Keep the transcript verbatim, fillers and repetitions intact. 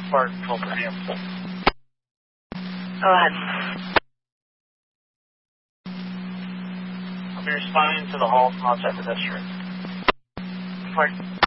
Park control for Amstel. Go ahead. I'll be responding to the halt from outside pedestrian. Report.